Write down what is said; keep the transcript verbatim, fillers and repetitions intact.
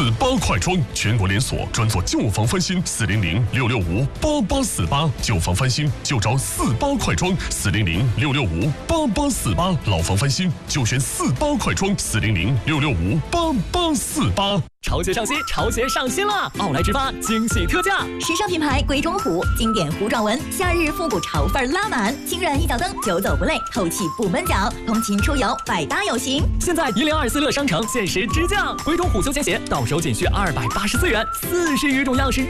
八快装，全国连锁，专做旧房翻新。四零零六六五八八四八，旧房翻新就找四八快装。四零零六六五八八四八，老房翻新就选四八快装。四零零六六五八八四八。 潮鞋上新，潮鞋上新了！奥莱直发惊喜特价， 时尚品牌鬼冢虎，经典糊状纹，夏日复古潮范拉满，轻软一脚蹬，久走不累，透气不闷脚，通勤出游百搭有型。 现在一零二四乐商城限时直降，鬼冢虎休闲鞋到手仅需二百八十四元，四十余种样式